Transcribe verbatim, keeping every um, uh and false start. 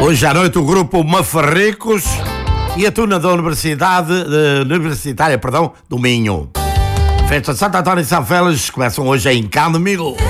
Hoje à noite o grupo Mafarricos e a tuna da Universidade, uh, Universitária perdão, do Minho. Festa de Santo António e São Félix começam hoje em Cândido.